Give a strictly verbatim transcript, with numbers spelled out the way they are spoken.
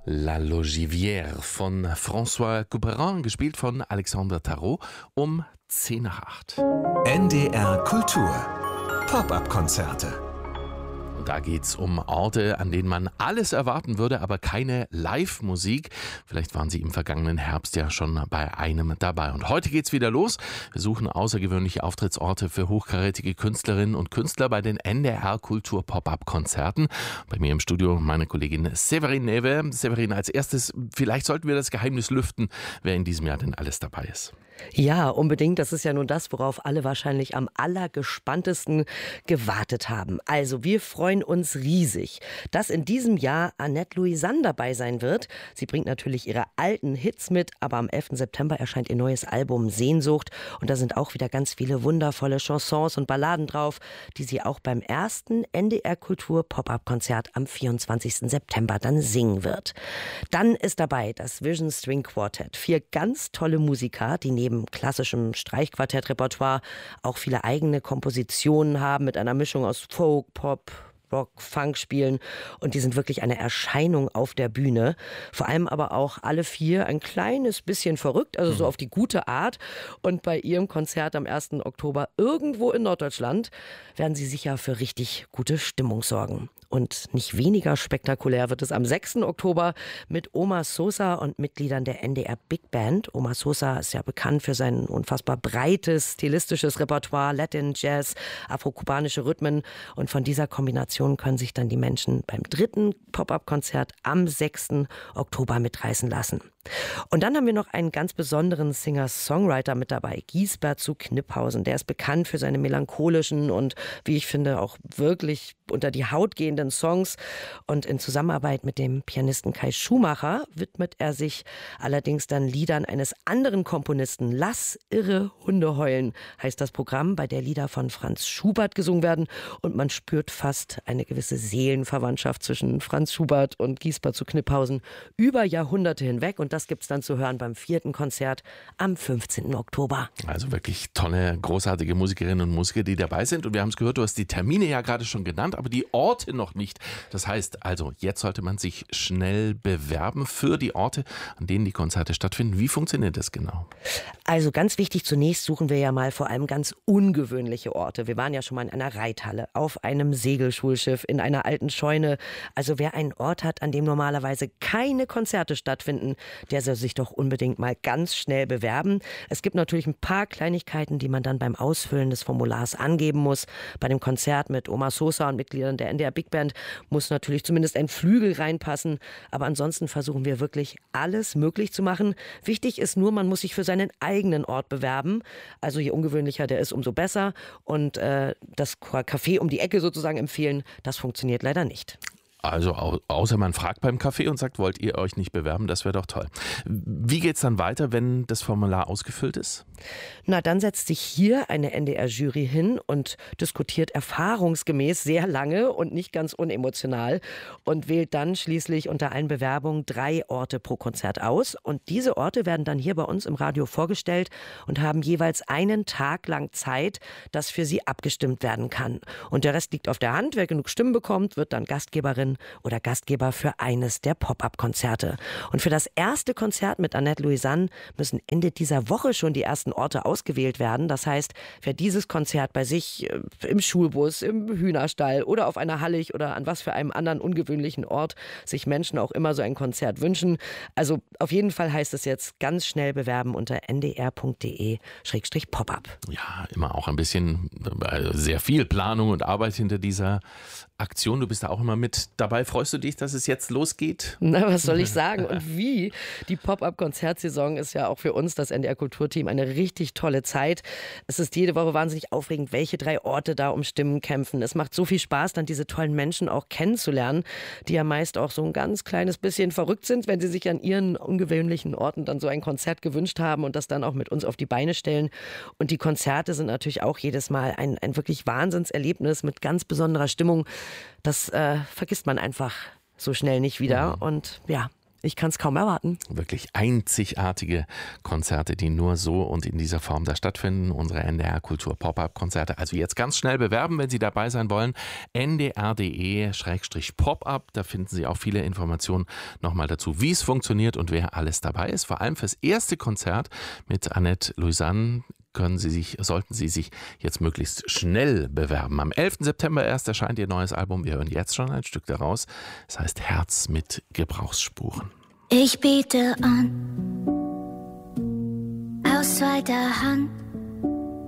La Logivière von François Couperin, gespielt von Alexandre Tarot, um zehn nach acht. N D R Kultur. Pop-up-Konzerte. Und da geht's um Orte, an denen man alles erwarten würde, aber keine Live-Musik. Vielleicht waren Sie im vergangenen Herbst ja schon bei einem dabei. Und heute geht's wieder los. Wir suchen außergewöhnliche Auftrittsorte für hochkarätige Künstlerinnen und Künstler bei den N D R Kultur Pop-up-Konzerten. Bei mir im Studio meine Kollegin Séverine Newe. Séverine, als erstes, vielleicht sollten wir das Geheimnis lüften, wer in diesem Jahr denn alles dabei ist. Ja, unbedingt. Das ist ja nun das, worauf alle wahrscheinlich am allergespanntesten gewartet haben. Also wir freuen uns riesig, dass in diesem Jahr Annette Louisanne dabei sein wird. Sie bringt natürlich ihre alten Hits mit, aber am elften September erscheint ihr neues Album Sehnsucht. Und da sind auch wieder ganz viele wundervolle Chansons und Balladen drauf, die sie auch beim ersten N D R Kultur Pop-up-Konzert am vierundzwanzigsten September dann singen wird. Dann ist dabei das Vision String Quartet. Vier ganz tolle Musiker, die neben klassischem Streichquartett-Repertoire auch viele eigene Kompositionen haben mit einer Mischung aus Folk, Pop, Rock, Funk spielen, und die sind wirklich eine Erscheinung auf der Bühne. Vor allem aber auch alle vier ein kleines bisschen verrückt, also so auf die gute Art. Und bei ihrem Konzert am ersten Oktober irgendwo in Norddeutschland werden sie sicher für richtig gute Stimmung sorgen. Und nicht weniger spektakulär wird es am sechsten Oktober mit Omar Sosa und Mitgliedern der N D R Big Band. Omar Sosa ist ja bekannt für sein unfassbar breites stilistisches Repertoire, Latin, Jazz, afrokubanische Rhythmen. Und von dieser Kombination können sich dann die Menschen beim dritten Pop-up-Konzert am sechsten Oktober mitreißen lassen. Und dann haben wir noch einen ganz besonderen Singer-Songwriter mit dabei, Giesbert zu Kniphausen. Der ist bekannt für seine melancholischen und, wie ich finde, auch wirklich unter die Haut gehenden Songs. Und in Zusammenarbeit mit dem Pianisten Kai Schumacher widmet er sich allerdings dann Liedern eines anderen Komponisten. Lass irre Hunde heulen heißt das Programm, bei der Lieder von Franz Schubert gesungen werden. Und man spürt fast eine gewisse Seelenverwandtschaft zwischen Franz Schubert und Giesbert zu Kniphausen über Jahrhunderte hinweg. Und das gibt's dann zu hören beim vierten Konzert am fünfzehnten Oktober. Also wirklich tolle, großartige Musikerinnen und Musiker, die dabei sind. Und wir haben es gehört, du hast die Termine ja gerade schon genannt, aber die Orte noch nicht. Das heißt also, jetzt sollte man sich schnell bewerben für die Orte, an denen die Konzerte stattfinden. Wie funktioniert das genau? Also ganz wichtig, zunächst suchen wir ja mal vor allem ganz ungewöhnliche Orte. Wir waren ja schon mal in einer Reithalle, auf einem Segelschulschiff, in einer alten Scheune. Also wer einen Ort hat, an dem normalerweise keine Konzerte stattfinden, der soll sich doch unbedingt mal ganz schnell bewerben. Es gibt natürlich ein paar Kleinigkeiten, die man dann beim Ausfüllen des Formulars angeben muss. Bei dem Konzert mit Omar Sosa und Mitgliedern der N D R Big Band muss natürlich zumindest ein Flügel reinpassen. Aber ansonsten versuchen wir wirklich alles möglich zu machen. Wichtig ist nur, man muss sich für seinen eigenen Ort bewerben. Also je ungewöhnlicher der ist, umso besser. Und äh, das Café um die Ecke sozusagen empfehlen, das funktioniert leider nicht. Also au- außer man fragt beim Café und sagt, wollt ihr euch nicht bewerben, das wäre doch toll. Wie geht's dann weiter, wenn das Formular ausgefüllt ist? Na, dann setzt sich hier eine N D R-Jury hin und diskutiert erfahrungsgemäß sehr lange und nicht ganz unemotional und wählt dann schließlich unter allen Bewerbungen drei Orte pro Konzert aus. Und diese Orte werden dann hier bei uns im Radio vorgestellt und haben jeweils einen Tag lang Zeit, dass für sie abgestimmt werden kann. Und der Rest liegt auf der Hand. Wer genug Stimmen bekommt, wird dann Gastgeberin oder Gastgeber für eines der Pop-up-Konzerte. Und für das erste Konzert mit Annette Louisanne müssen Ende dieser Woche schon die ersten Orte ausgewählt werden. Das heißt, wer dieses Konzert bei sich im Schulbus, im Hühnerstall oder auf einer Hallig oder an was für einem anderen ungewöhnlichen Ort sich Menschen auch immer so ein Konzert wünschen. Also auf jeden Fall heißt es jetzt ganz schnell bewerben unter n d r punkt d e Schrägstrich Pop-up. Ja, immer auch ein bisschen, also sehr viel Planung und Arbeit hinter dieser Aktion. Du bist da auch immer mit dabei. Freust du dich, dass es jetzt losgeht? Na, was soll ich sagen? Und wie? Die Pop-up-Konzertsaison ist ja auch für uns, das N D R-Kulturteam, eine richtig tolle Zeit. Es ist jede Woche wahnsinnig aufregend, welche drei Orte da um Stimmen kämpfen. Es macht so viel Spaß, dann diese tollen Menschen auch kennenzulernen, die ja meist auch so ein ganz kleines bisschen verrückt sind, wenn sie sich an ihren ungewöhnlichen Orten dann so ein Konzert gewünscht haben und das dann auch mit uns auf die Beine stellen. Und die Konzerte sind natürlich auch jedes Mal ein, ein wirklich Wahnsinnserlebnis mit ganz besonderer Stimmung. Das äh, vergisst man einfach so schnell nicht wieder. Mhm. Und ja, Ich kann es kaum erwarten. Wirklich einzigartige Konzerte, die nur so und in dieser Form da stattfinden. Unsere N D R Kultur Pop-Up-Konzerte. Also jetzt ganz schnell bewerben, wenn Sie dabei sein wollen. n d r punkt d e Schrägstrich Pop-Up. Da finden Sie auch viele Informationen nochmal dazu, wie es funktioniert und wer alles dabei ist. Vor allem fürs erste Konzert mit Annette Louisanne können Sie sich, sollten Sie sich jetzt möglichst schnell bewerben. Am elften September erst erscheint Ihr neues Album. Wir hören jetzt schon ein Stück daraus. Es heißt Herz mit Gebrauchsspuren. Ich biete an, aus zweiter Hand,